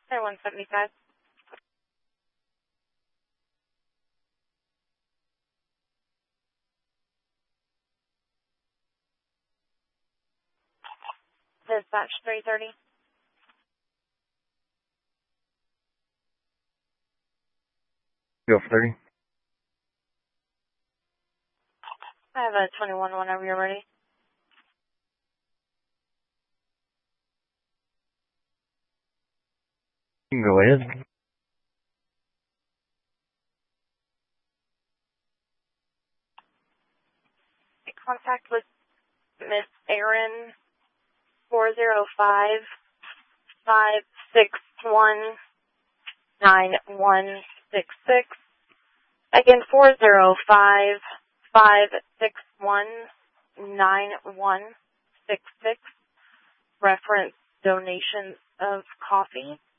They're 175. Dispatch 330. Go for 30. I have a 21 whenever you're ready. You can go ahead. Contact with Miss Erin 405-561-9166. Again, 405-561-9166. Reference donations of coffee.